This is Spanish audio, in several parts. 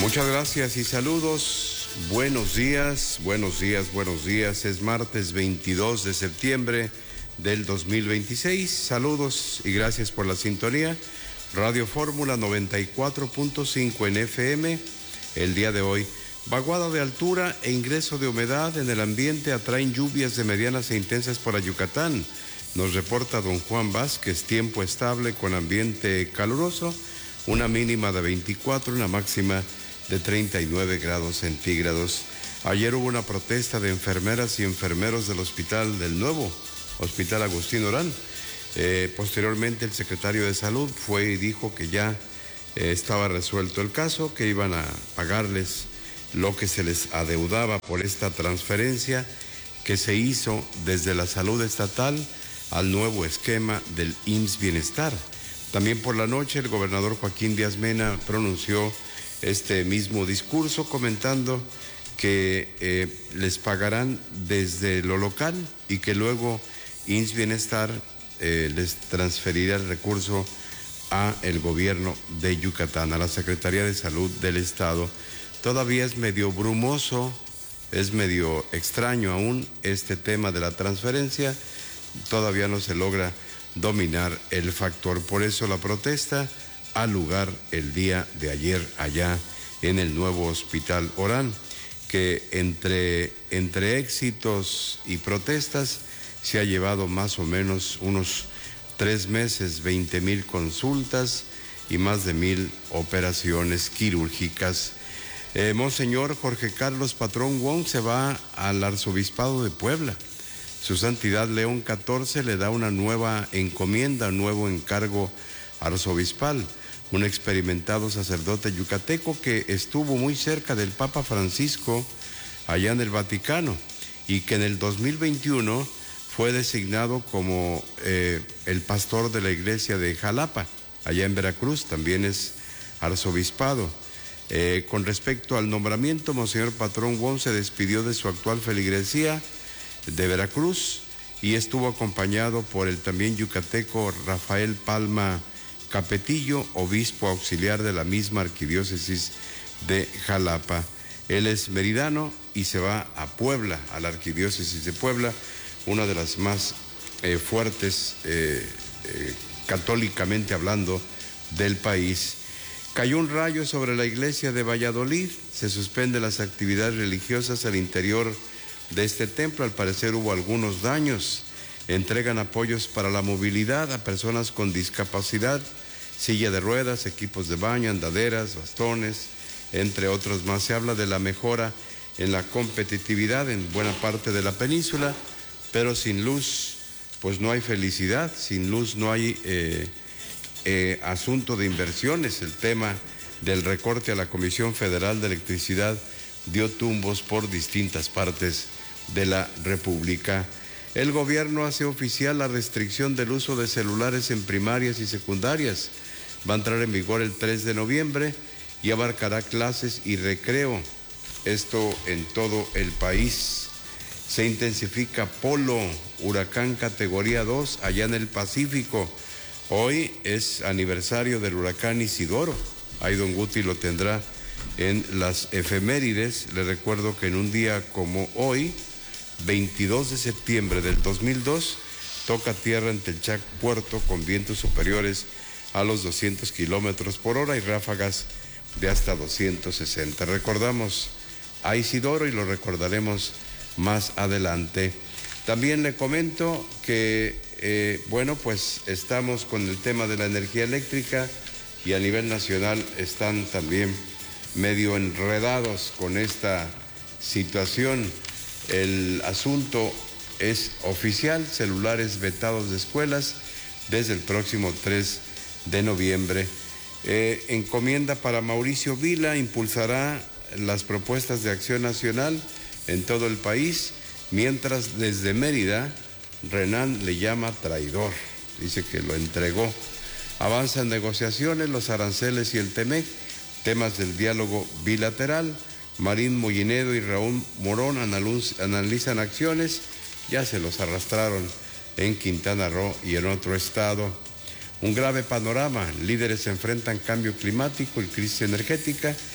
Muchas gracias y saludos. Buenos días, buenos días, buenos días. Es martes 22 de septiembre del 2026. Saludos y gracias por la sintonía. Radio Fórmula 94.5 en FM. El día de hoy, vaguada de altura e ingreso de humedad en el ambiente atraen lluvias de medianas e intensas para Yucatán. Nos reporta don Juan Vázquez, tiempo estable con ambiente caluroso, una mínima de 24, una máxima de 39 grados centígrados. Ayer hubo una protesta de enfermeras y enfermeros del hospital, del nuevo Hospital Agustín Orán. Posteriormente el secretario de Salud fue y dijo que ya estaba resuelto el caso, que iban a pagarles lo que se les adeudaba por esta transferencia que se hizo desde la salud estatal al nuevo esquema del IMSS Bienestar. También por la noche el gobernador Joaquín Díaz Mena pronunció este mismo discurso comentando que les pagarán desde lo local y que luego IMSS Bienestar les transferirá el recurso a el gobierno de Yucatán, a la Secretaría de Salud del Estado. Todavía es medio brumoso, es medio extraño aún este tema de la transferencia, todavía no se logra dominar el factor. Por eso la protesta al lugar el día de ayer allá en el nuevo Hospital Orán, que entre éxitos y protestas se ha llevado más o menos unos 3 meses, 20,000 consultas y más de 1,000 operaciones quirúrgicas. Monseñor Jorge Carlos Patrón Wong se va al Arzobispado de Puebla. Su Santidad León XIV le da una nueva encomienda, un nuevo encargo arzobispal. Un experimentado sacerdote yucateco que estuvo muy cerca del Papa Francisco allá en el Vaticano y que en el 2021 fue designado como el pastor de la iglesia de Jalapa, allá en Veracruz, también es arzobispado. Con respecto al nombramiento, Monseñor Patrón Wong se despidió de su actual feligresía de Veracruz y estuvo acompañado por el también yucateco Rafael Palma Capetillo, obispo auxiliar de la misma arquidiócesis de Jalapa. Él es meridano y se va a Puebla, a la arquidiócesis de Puebla, una de las más fuertes católicamente hablando del país. Cayó un rayo sobre la iglesia de Valladolid, se suspenden las actividades religiosas al interior de este templo, al parecer hubo algunos daños. Entregan apoyos para la movilidad a personas con discapacidad, silla de ruedas, equipos de baño, andaderas, bastones, entre otros más. Se habla de la mejora en la competitividad en buena parte de la península, pero sin luz pues no hay felicidad, sin luz no hay asunto de inversiones. El tema del recorte a la Comisión Federal de Electricidad dio tumbos por distintas partes de la República. El gobierno hace oficial la restricción del uso de celulares en primarias y secundarias. Va a entrar en vigor el 3 de noviembre y abarcará clases y recreo. Esto en todo el país. Se intensifica Polo, huracán categoría 2 allá en el Pacífico. Hoy es aniversario del huracán Isidoro. Ahí don Guti lo tendrá en las efemérides. Le recuerdo que en un día como hoy, 22 de septiembre del 2002, toca tierra en Telchac, Puerto, con vientos superiores a los 200 kilómetros por hora y ráfagas de hasta 260. Recordamos a Isidoro y lo recordaremos más adelante. También le comento que, pues estamos con el tema de la energía eléctrica y a nivel nacional están también medio enredados con esta situación. El asunto es oficial, celulares vetados de escuelas desde el próximo 3 de noviembre. Encomienda para Mauricio Vila, impulsará las propuestas de acción nacional en todo el país, mientras desde Mérida, Renan le llama traidor, dice que lo entregó. Avanzan negociaciones, los aranceles y el TEMEC, temas del diálogo bilateral. Marín Mollinedo y Raúl Morón analizan acciones, ya se los arrastraron en Quintana Roo y en otro estado. Un grave panorama, líderes enfrentan cambio climático y crisis energética,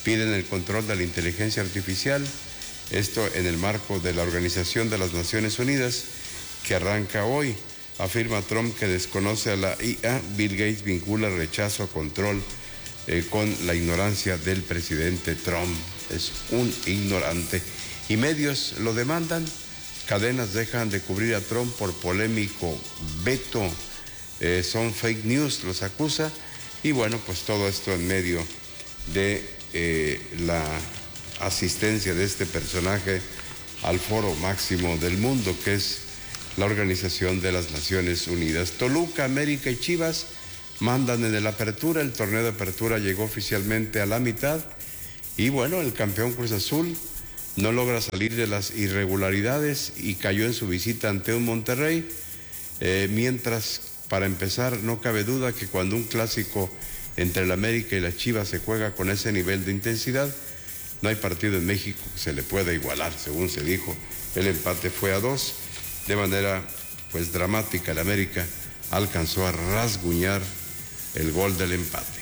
piden el control de la inteligencia artificial, esto en el marco de la Organización de las Naciones Unidas, que arranca hoy. Afirma Trump que desconoce a la IA. Bill Gates vincula rechazo a control con la ignorancia del presidente Trump. Es un ignorante. Y medios lo demandan. Cadenas dejan de cubrir a Trump por polémico veto. Son fake news, los acusa. Y bueno, pues todo esto en medio de la asistencia de este personaje al foro máximo del mundo, que es la Organización de las Naciones Unidas. Toluca, América y Chivas mandan en el Apertura. El torneo de Apertura llegó oficialmente a la mitad. Y bueno, el campeón Cruz Azul no logra salir de las irregularidades y cayó en su visita ante un Monterrey. Mientras, para empezar, no cabe duda que cuando un clásico entre el América y la Chivas se juega con ese nivel de intensidad, no hay partido en México que se le pueda igualar, según se dijo. El empate fue a 2. De manera pues dramática, el América alcanzó a rasguñar el gol del empate.